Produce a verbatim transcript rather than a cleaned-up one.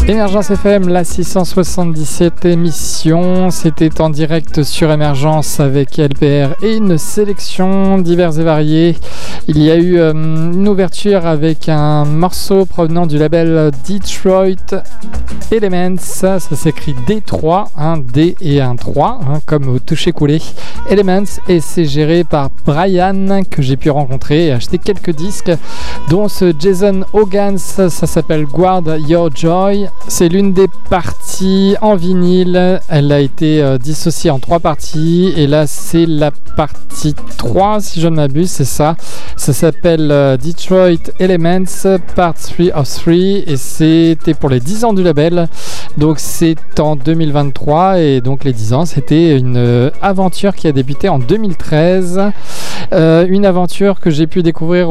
Émergence F M, la six cent soixante-dix-sept émission, c'était en direct sur Émergence avec L P R et une sélection diverses et variées. Il y a eu euh, une ouverture avec un morceau provenant du label Detroit Elements, ça s'écrit D trois, un D et un trois, hein, comme au toucher coulé. Elements, et c'est géré par Brian que j'ai pu rencontrer et acheter quelques disques, dont ce Jason Hogan, ça, ça s'appelle Guard Your Joy. C'est l'une des parties en vinyle, elle a été euh, dissociée en trois parties et là c'est la partie trois si je ne m'abuse, c'est ça. Ça s'appelle euh, Detroit Elements Part trois of trois et c'était pour les dix ans du label, donc c'est en deux mille vingt-trois et donc les dix ans c'était une euh, aventure qui a débuté en deux mille treize, euh, une aventure que j'ai pu découvrir